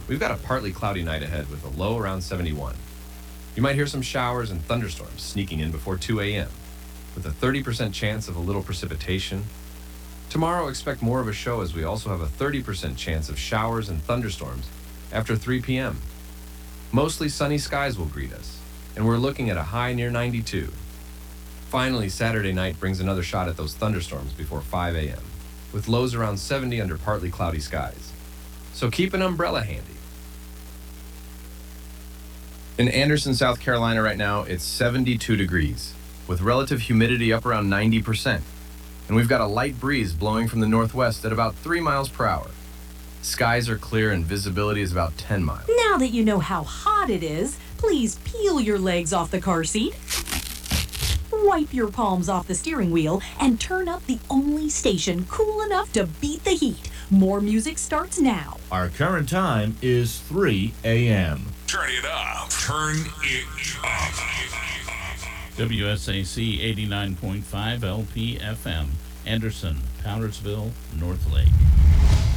We've got a partly cloudy night ahead with a low around 71. You might hear some showers and thunderstorms sneaking in before 2 a.m., with a 30% chance of a little precipitation. Tomorrow, expect more of a show as we also have a 30% chance of showers and thunderstorms after 3 p.m. Mostly sunny skies will greet us, and we're looking at a high near 92. Finally, Saturday night brings another shot at those thunderstorms before 5 a.m., with lows around 70 under partly cloudy skies. So keep an umbrella handy. In Anderson, South Carolina right now, it's 72 degrees, with relative humidity up around 90%. And we've got a light breeze blowing from the northwest at about 3 miles per hour. Skies are clear and visibility is about 10 miles. Now that you know how hot it is, please peel your legs off the car seat, wipe your palms off the steering wheel, and turn up the only station cool enough to beat the heat. More music starts now. Our current time is 3 a.m. Turn it up. Turn it up. WSAC 89.5 LPFM, Anderson, Powdersville, North Lake.